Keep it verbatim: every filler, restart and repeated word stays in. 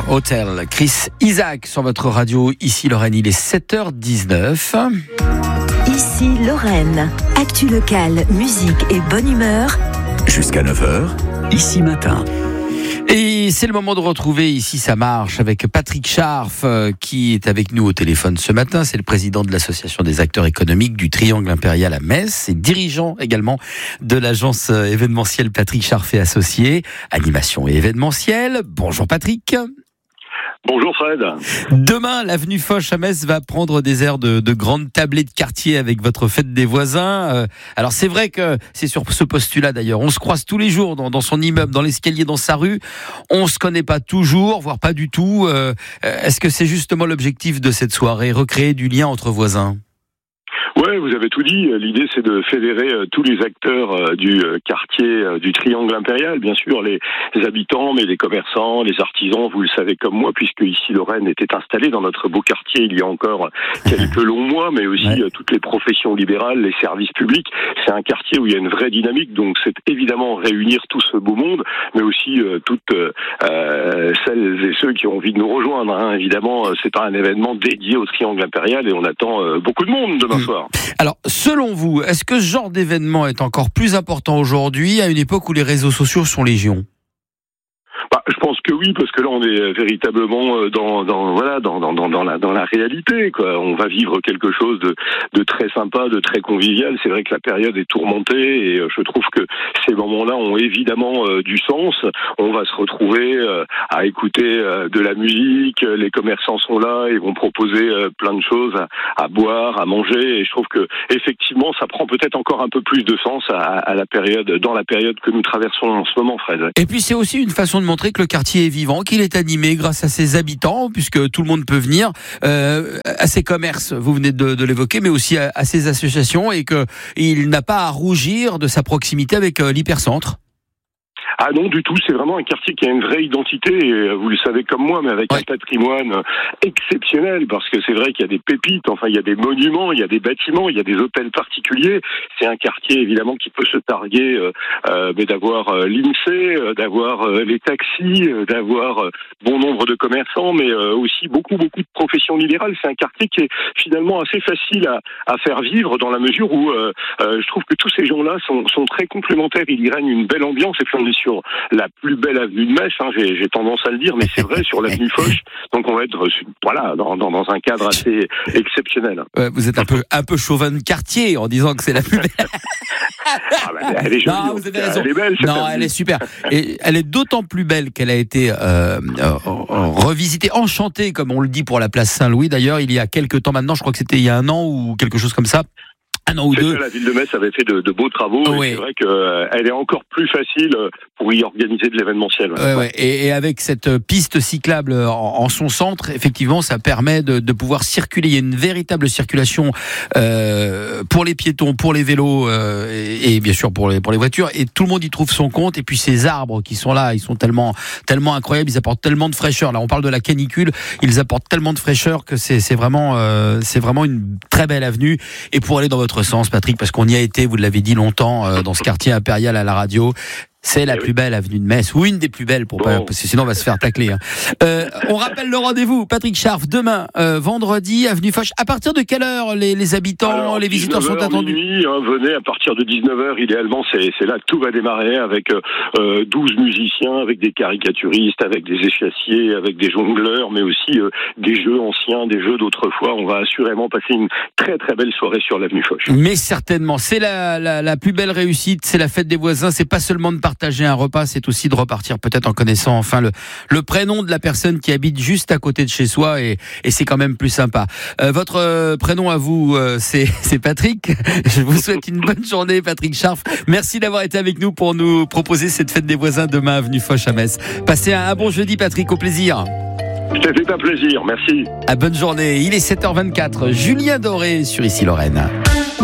Hotel. Chris Isaak sur votre radio. Ici Lorraine, il est sept heures dix-neuf. Ici Lorraine. Actu locale, musique et bonne humeur. Jusqu'à neuf heures, ici matin. Et c'est le moment de retrouver Ici ça marche avec Patrick Scharf euh, qui est avec nous au téléphone ce matin. C'est le président de l'association des acteurs économiques du Triangle Impérial à Metz et dirigeant également de l'agence événementielle Patrick Scharf et Associés, animation et événementiel. Bonjour Patrick. Bonjour Fred. Demain, l'avenue Foch à Metz va prendre des airs de, de grande tablée de quartier avec votre fête des voisins. Euh, alors c'est vrai que c'est sur ce postulat d'ailleurs. On se croise tous les jours dans, dans son immeuble, dans l'escalier, dans sa rue. On se connaît pas toujours, voire pas du tout. Euh, est-ce que c'est justement l'objectif de cette soirée, recréer du lien entre voisins ? Ouais, vous avez tout dit. L'idée, c'est de fédérer euh, tous les acteurs euh, du euh, quartier euh, du Triangle Impérial, bien sûr, les, les habitants, mais les commerçants, les artisans, vous le savez comme moi, puisque ici Lorraine était installée dans notre beau quartier il y a encore quelques longs mois, mais aussi ouais. euh, toutes les professions libérales, les services publics. C'est un quartier où il y a une vraie dynamique, donc c'est évidemment réunir tout ce beau monde, mais aussi euh, toutes euh, celles et ceux qui ont envie de nous rejoindre. Hein. Évidemment, c'est pas un événement dédié au Triangle Impérial et on attend euh, beaucoup de monde demain mmh. soir. Alors, selon vous, est-ce que ce genre d'événement est encore plus important aujourd'hui, à une époque où les réseaux sociaux sont légion ? Bah, je pense que oui, parce que là on est véritablement dans, dans voilà dans, dans, dans, la, dans la réalité, quoi. On va vivre quelque chose de, de très sympa, de très convivial. C'est vrai que la période est tourmentée et je trouve que ces moments-là ont évidemment euh, du sens. On va se retrouver euh, à écouter euh, de la musique, les commerçants sont là, ils vont proposer euh, plein de choses à, à boire, à manger, et je trouve que effectivement ça prend peut-être encore un peu plus de sens à, à la période, dans la période que nous traversons en ce moment, Fred. Et puis c'est aussi une façon de montrer que le quartier est vivant, qu'il est animé grâce à ses habitants, puisque tout le monde peut venir, euh, à ses commerces, vous venez de, de l'évoquer, mais aussi à, à ses associations, et qu'il n'a pas à rougir de sa proximité avec euh, l'hypercentre. Ah non, du tout, c'est vraiment un quartier qui a une vraie identité, et vous le savez comme moi, mais avec ouais. un patrimoine exceptionnel, parce que c'est vrai qu'il y a des pépites, enfin il y a des monuments, il y a des bâtiments, il y a des hôtels particuliers. C'est un quartier évidemment qui peut se targuer euh, euh, mais d'avoir euh, l'INSEE, euh, d'avoir euh, les taxis, euh, d'avoir euh, bon nombre de commerçants, mais euh, aussi beaucoup beaucoup de professions libérales. C'est un quartier qui est finalement assez facile à, à faire vivre, dans la mesure où euh, euh, je trouve que tous ces gens-là sont, sont très complémentaires. Il y règne une belle ambiance, et puis on est sur la plus belle avenue de Metz, hein, j'ai, j'ai tendance à le dire, mais c'est vrai, sur l'avenue Foch. Donc on va être voilà, dans, dans, dans un cadre assez exceptionnel. Ouais, vous êtes un peu, un peu chauvin de quartier en disant que c'est la plus belle. Ah bah, elle est jolie, non, vous avez raison. Elle est belle. Non, elle est super. Et elle est d'autant plus belle qu'elle a été euh, euh, revisitée, enchantée, comme on le dit pour la place Saint-Louis. D'ailleurs, il y a quelques temps maintenant, je crois que c'était il y a un an ou quelque chose comme ça. Un an ou deux. La ville de Metz avait fait de, de beaux travaux, oui. Et c'est vrai qu'elle euh, est encore plus facile pour y organiser de l'événementiel. Ouais, ouais. Et, et avec cette piste cyclable en, en son centre, effectivement, ça permet de, de pouvoir circuler. Il y a une véritable circulation euh, pour les piétons, pour les vélos euh, et, et bien sûr pour les, pour les voitures. Et tout le monde y trouve son compte. Et puis ces arbres qui sont là, ils sont tellement, tellement incroyables, ils apportent tellement de fraîcheur. Là, on parle de la canicule, ils apportent tellement de fraîcheur que c'est, c'est vraiment, euh, c'est vraiment une très belle avenue. Et pour aller dans votre sens, Patrick, parce qu'on y a été, vous l'avez dit longtemps, euh, dans ce quartier impérial à la radio. C'est la plus belle avenue de Metz, ou une des plus belles, pour bon. pas, parce que sinon on va se faire tacler. Hein. Euh, on rappelle le rendez-vous, Patrick Scharf, demain, euh, vendredi, avenue Foch. À partir de quelle heure les, les habitants, Alors, les visiteurs sont attendus ? Minuit, hein, venez à partir de dix-neuf heures, idéalement, c'est, c'est là que tout va démarrer, avec euh, douze musiciens, avec des caricaturistes, avec des échassiers, avec des jongleurs, mais aussi euh, des jeux anciens, des jeux d'autrefois. On va assurément passer une très très belle soirée sur l'avenue Foch. Mais certainement, c'est la, la, la plus belle réussite, c'est la fête des voisins, c'est pas seulement de partager un repas, c'est aussi de repartir peut-être en connaissant enfin le, le prénom de la personne qui habite juste à côté de chez soi, et, et c'est quand même plus sympa. Euh, votre euh, prénom à vous, euh, c'est, c'est Patrick. Je vous souhaite une bonne journée, Patrick Scharf. Merci d'avoir été avec nous pour nous proposer cette fête des voisins demain, avenue Foch à Metz. Passez un, un bon jeudi, Patrick, au plaisir. C'était un plaisir, merci. À bonne journée, il est sept heures vingt-quatre. Julien Doré sur Ici Lorraine.